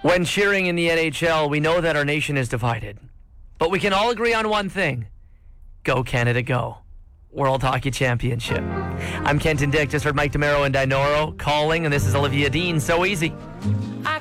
When cheering in the NHL, we know that our nation is divided. But we can all agree on one thing. Go Canada, go. World Hockey Championship. I'm Kenton Dick. Just heard Mike DeMero and Dinoro calling, and this is Olivia Dean. So easy.